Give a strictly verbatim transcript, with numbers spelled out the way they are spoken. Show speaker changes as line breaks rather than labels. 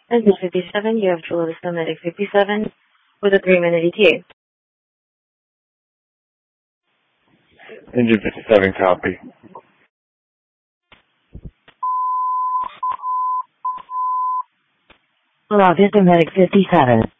Engine fifty-seven, you have Chula Vista Medic fifty-seven with a three minute E T A.
Engine fifty-seven, copy.
Chula Vista Medic fifty-seven.